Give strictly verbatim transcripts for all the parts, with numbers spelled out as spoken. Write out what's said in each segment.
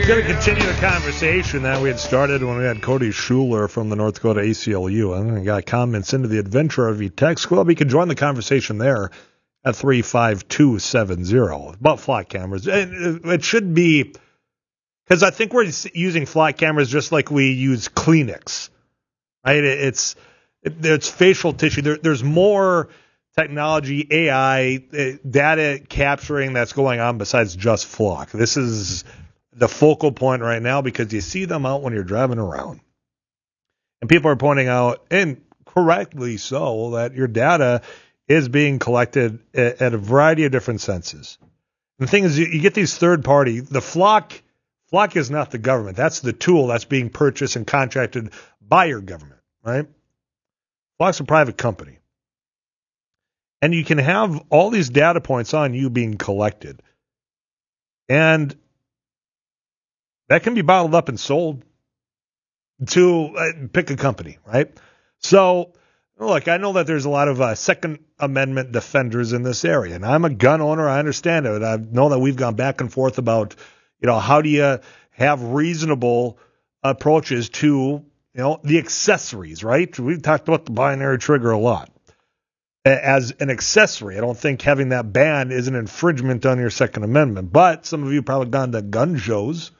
Going to continue the conversation that we had started when we had Cody Schuler from the North Dakota A C L U. And we got comments into the Adventure R V text club. You can join the conversation there at three five two seven zero about flock cameras. And it should be, because I think we're using flock cameras just like we use Kleenex, right? It's it's facial tissue. There, there's more technology, A I, data capturing that's going on besides just flock. This is the focal point right now because you see them out when you're driving around. And people are pointing out, and correctly so, that your data is being collected at, at a variety of different senses. And the thing is, you, you get these third party, the flock, flock is not the government. That's the tool that's being purchased and contracted by your government, right? Flock's a private company. And you can have all these data points on you being collected. And that can be bottled up and sold to uh, pick a company, right? So, look, I know that there's a lot of uh, Second Amendment defenders in this area, and I'm a gun owner. I understand it. I know that we've gone back and forth about, you know, how do you have reasonable approaches to, you know, the accessories, right? We've talked about the binary trigger a lot. As an accessory, I don't think having that ban is an infringement on your Second Amendment, but some of you probably gone to gun shows.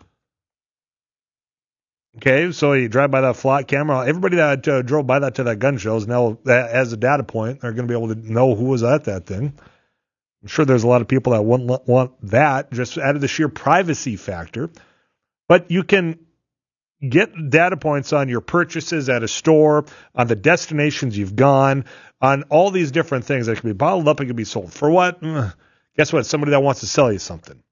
Okay, so you drive by that flock camera. Everybody that uh, drove by that to that gun shows now, that, as a data point, are going to be able to know who was at that thing. I'm sure there's a lot of people that wouldn't want that, just out of the sheer privacy factor. But you can get data points on your purchases at a store, on the destinations you've gone, on all these different things that can be bottled up and can be sold. For what? Guess what? Somebody that wants to sell you something.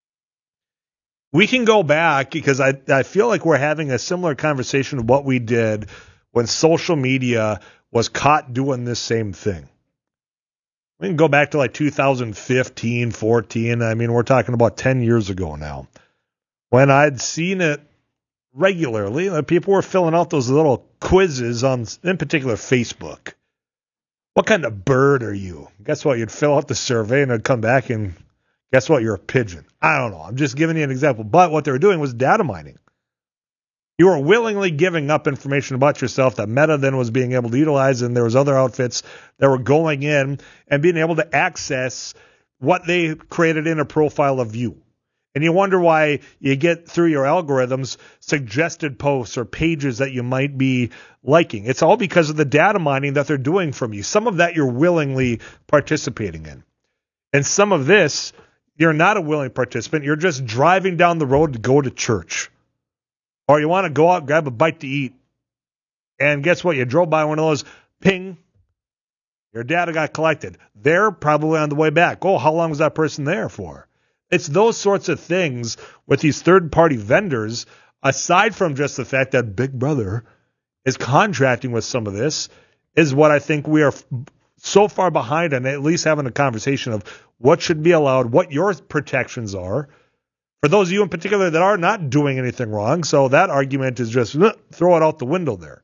We can go back because I, I feel like we're having a similar conversation of what we did when social media was caught doing this same thing. We can go back to like two thousand fifteen, fourteen. I mean, we're talking about ten years ago now. When I'd seen it regularly, people were filling out those little quizzes on, in particular, Facebook. What kind of bird are you? Guess what? You'd fill out the survey and it'd come back and guess what? You're a pigeon. I don't know. I'm just giving you an example. But what they were doing was data mining. You were willingly giving up information about yourself that Meta then was being able to utilize, and there was other outfits that were going in and being able to access what they created in a profile of you. And you wonder why you get through your algorithms suggested posts or pages that you might be liking. It's all because of the data mining that they're doing from you. Some of that you're willingly participating in. And some of this, you're not a willing participant. You're just driving down the road to go to church. Or you want to go out and grab a bite to eat. And guess what? You drove by one of those, ping, your data got collected. They're probably on the way back. Oh, how long was that person there for? It's those sorts of things with these third-party vendors, aside from just the fact that Big Brother is contracting with some of this, is what I think we are so far behind on at least having a conversation of what should be allowed, what your protections are, for those of you in particular that are not doing anything wrong. So that argument is just uh, throw it out the window there.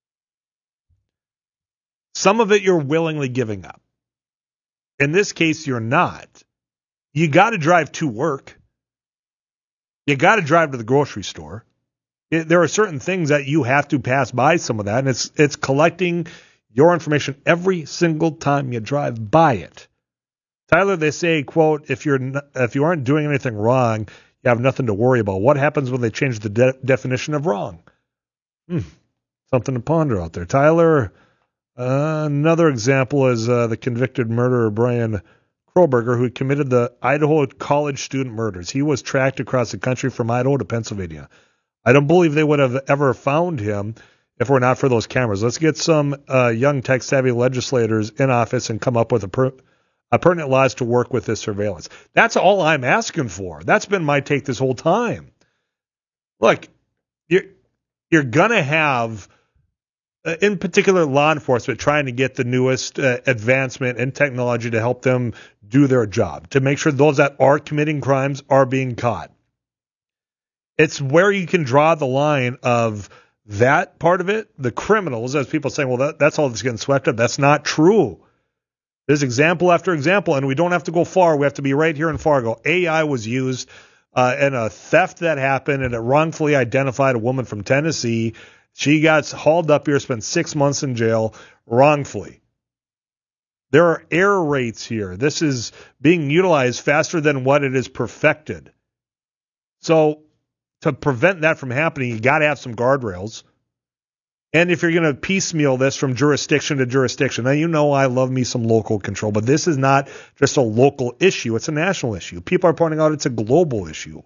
Some of it you're willingly giving up. In this case, you're not. You got to drive to work. You got to drive to the grocery store. It, there are certain things that you have to pass by some of that, and it's it's collecting your information every single time you drive by it. Tyler, they say, quote, if you're not, if you aren't doing anything wrong, you have nothing to worry about. What happens when they change the de- definition of wrong? Hmm. Something to ponder out there. Tyler, uh, another example is uh, the convicted murderer Brian Kroberger, who committed the Idaho college student murders. He was tracked across the country from Idaho to Pennsylvania. I don't believe they would have ever found him if we're not for those cameras. Let's get some uh, young tech-savvy legislators in office and come up with a, per- a pertinent laws to work with this surveillance. That's all I'm asking for. That's been my take this whole time. Look, you're, you're going to have, uh, in particular, law enforcement trying to get the newest uh, advancement in technology to help them do their job, to make sure those that are committing crimes are being caught. It's where you can draw the line of that part of it, the criminals, as people saying, well, that, that's all that's getting swept up. That's not true. There's example after example, and we don't have to go far. We have to be right here in Fargo. A I was used uh, and a theft that happened, and it wrongfully identified a woman from Tennessee. She got hauled up here, spent six months in jail wrongfully. There are error rates here. This is being utilized faster than what it is perfected. So to prevent that from happening, you got to have some guardrails. And if you're going to piecemeal this from jurisdiction to jurisdiction, now you know I love me some local control, but this is not just a local issue. It's a national issue. People are pointing out it's a global issue.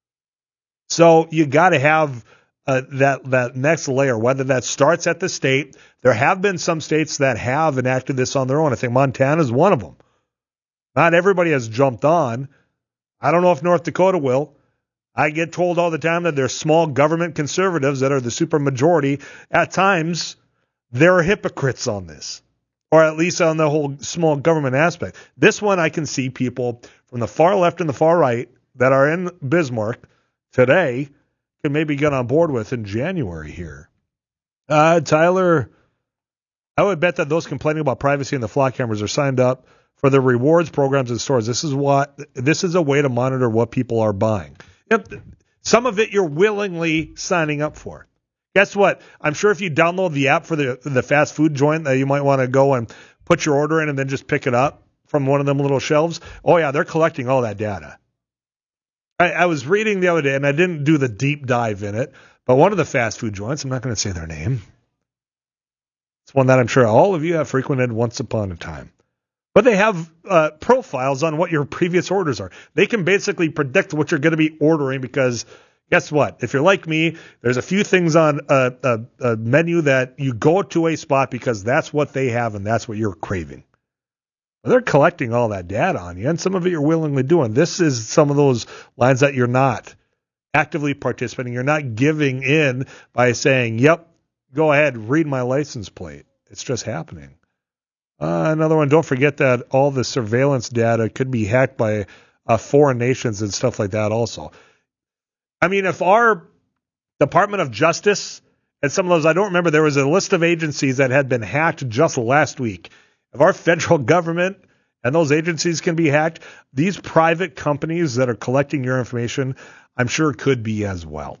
So you got to have uh, that, that next layer, whether that starts at the state. There have been some states that have enacted this on their own. I think Montana is one of them. Not everybody has jumped on. I don't know if North Dakota will. I get told all the time that there's small government conservatives that are the super majority. At times, there are hypocrites on this, or at least on the whole small government aspect. This one, I can see people from the far left and the far right that are in Bismarck today can maybe get on board with in January here. Uh, Tyler, I would bet that those complaining about privacy and the flock cameras are signed up for the rewards programs in stores. This is what this is a way to monitor what people are buying. Yep. Some of it you're willingly signing up for. Guess what? I'm sure if you download the app for the the fast food joint that you might want to go and put your order in and then just pick it up from one of them little shelves. Oh, yeah, they're collecting all that data. I, I was reading the other day, and I didn't do the deep dive in it, but one of the fast food joints, I'm not going to say their name. It's one that I'm sure all of you have frequented once upon a time. But they have uh, profiles on what your previous orders are. They can basically predict what you're going to be ordering because guess what? If you're like me, there's a few things on a, a, a menu that you go to a spot because that's what they have and that's what you're craving. Well, they're collecting all that data on you, and some of it you're willingly doing. This is some of those lines that you're not actively participating. You're not giving in by saying, yep, go ahead, read my license plate. It's just happening. Uh, another one, don't forget that all the surveillance data could be hacked by uh, foreign nations and stuff like that also. I mean, if our Department of Justice and some of those, I don't remember, there was a list of agencies that had been hacked just last week. If our federal government and those agencies can be hacked, these private companies that are collecting your information, I'm sure could be as well.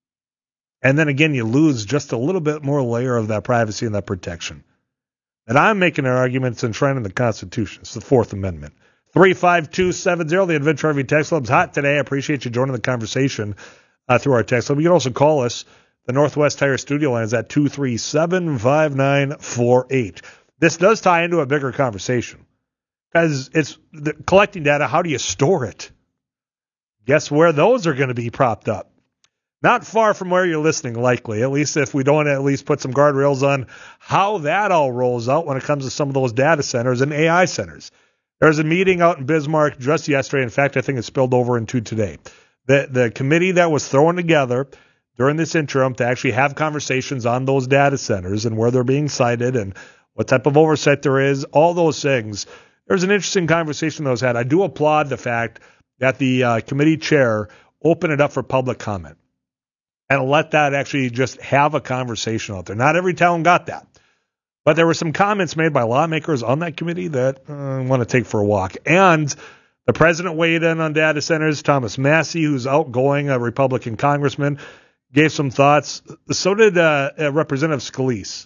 And then again, you lose just a little bit more layer of that privacy and that protection. And I'm making an argument it's enshrined in the Constitution. It's the Fourth Amendment. three five two seven zero, the Adventure R V text club's hot today. I appreciate you joining the conversation uh, through our text club. You can also call us. The Northwest Tire Studio line is at two three seven, five nine four eight. This does tie into a bigger conversation because it's the, collecting data. How do you store it? Guess where those are going to be propped up? Not far from where you're listening, likely, at least if we don't at least put some guardrails on how that all rolls out when it comes to some of those data centers and A I centers. There was a meeting out in Bismarck just yesterday. In fact, I think it spilled over into today. The, the committee that was thrown together during this interim to actually have conversations on those data centers and where they're being sited and what type of oversight there is, all those things. There's an interesting conversation that was had. I do applaud the fact that the uh, committee chair opened it up for public comment. And let that actually just have a conversation out there. Not every town got that. But there were some comments made by lawmakers on that committee that uh, I want to take for a walk. And the president weighed in on data centers. Thomas Massie, who's outgoing, a Republican congressman, gave some thoughts. So did uh, uh, Representative Scalise.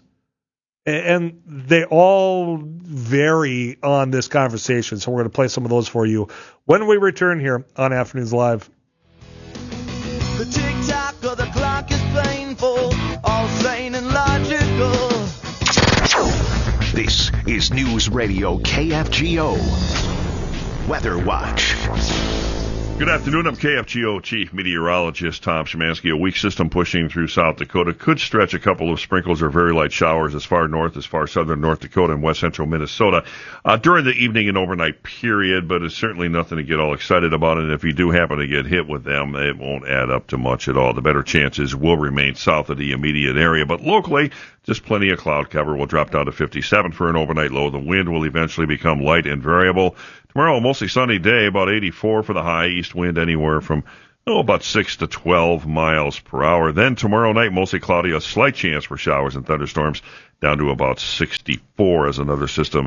And they all vary on this conversation. So we're going to play some of those for you when we return here on Afternoons Live. The tick-tock of the clock is painful, all sane and logical. This is News Radio K F G O Weather Watch. Good afternoon. I'm K F G O Chief Meteorologist Tom Szymanski. A weak system pushing through South Dakota could stretch a couple of sprinkles or very light showers as far north as far southern North Dakota and west central Minnesota uh, during the evening and overnight period, but it's certainly nothing to get all excited about. And if you do happen to get hit with them, it won't add up to much at all. The better chances will remain south of the immediate area, but locally, just plenty of cloud cover. Will drop down to fifty-seven for an overnight low. The wind will eventually become light and variable. Tomorrow, mostly sunny day, about eighty-four for the high. East wind anywhere from, oh, about six to twelve miles per hour. Then tomorrow night, mostly cloudy, a slight chance for showers and thunderstorms, down to about sixty-four as another system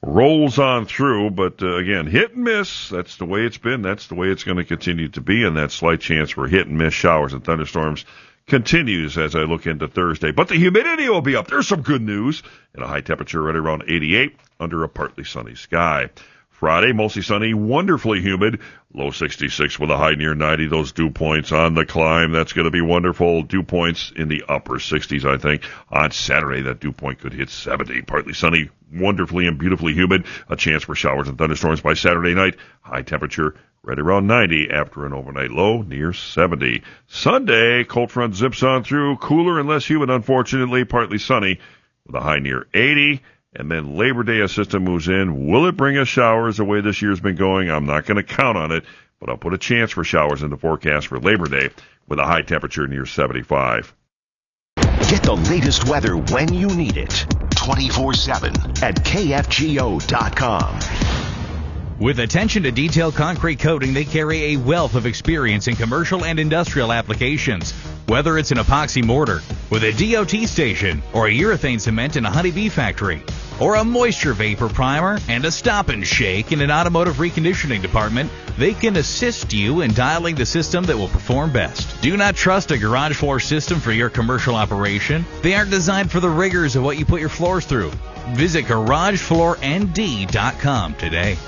rolls on through, but uh, again, hit and miss. That's the way it's been. That's the way it's going to continue to be, and that slight chance for hit and miss showers and thunderstorms continues as I look into Thursday. But the humidity will be up. There's some good news, and a high temperature right around eighty-eight under a partly sunny sky. Friday, mostly sunny, wonderfully humid, low sixty-six with a high near ninety. Those dew points on the climb, that's going to be wonderful. Dew points in the upper sixties, I think. On Saturday, that dew point could hit seventy. Partly sunny, wonderfully and beautifully humid. A chance for showers and thunderstorms by Saturday night. High temperature right around ninety after an overnight low near seventy. Sunday, cold front zips on through, cooler and less humid, unfortunately, partly sunny with a high near eighty. And then Labor Day, a system moves in. Will it bring us showers the way this year's been going? I'm not going to count on it, but I'll put a chance for showers in the forecast for Labor Day with a high temperature near seventy-five. Get the latest weather when you need it. twenty-four seven at K F G O dot com. With attention to detailed concrete coating, they carry a wealth of experience in commercial and industrial applications. Whether it's an epoxy mortar with a D O T station or a urethane cement in a honeybee factory, or a moisture vapor primer and a stop and shake in an automotive reconditioning department, they can assist you in dialing the system that will perform best. Do not trust a garage floor system for your commercial operation. They aren't designed for the rigors of what you put your floors through. Visit garage floor N D dot com today.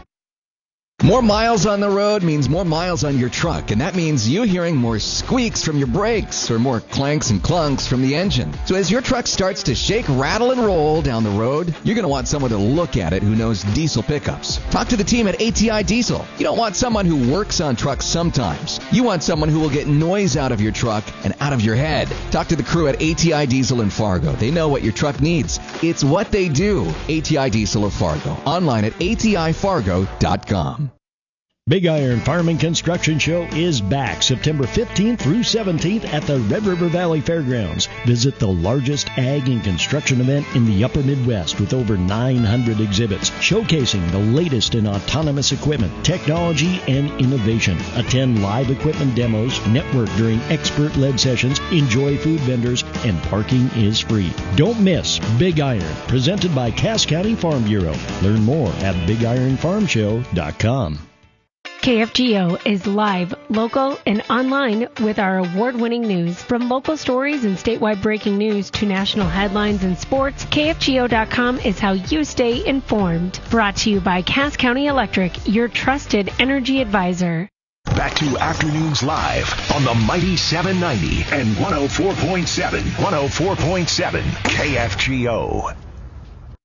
More miles on the road means more miles on your truck, and that means you hearing more squeaks from your brakes or more clanks and clunks from the engine. So as your truck starts to shake, rattle, and roll down the road, you're going to want someone to look at it who knows diesel pickups. Talk to the team at A T I Diesel. You don't want someone who works on trucks sometimes. You want someone who will get noise out of your truck and out of your head. Talk to the crew at A T I Diesel in Fargo. They know what your truck needs. It's what they do. A T I Diesel of Fargo. Online at A T I Fargo dot com. Big Iron Farm and Construction Show is back September fifteenth through seventeenth at the Red River Valley Fairgrounds. Visit the largest ag and construction event in the upper Midwest with over nine hundred exhibits showcasing the latest in autonomous equipment, technology, and innovation. Attend live equipment demos, network during expert-led sessions, enjoy food vendors, and parking is free. Don't miss Big Iron, presented by Cass County Farm Bureau. Learn more at big iron farm show dot com. K F G O is live, local, and online with our award-winning news. From local stories and statewide breaking news to national headlines and sports, K F G O dot com is how you stay informed. Brought to you by Cass County Electric, your trusted energy advisor. Back to Afternoons Live on the Mighty seven ninety and one oh four point seven. one oh four point seven K F G O.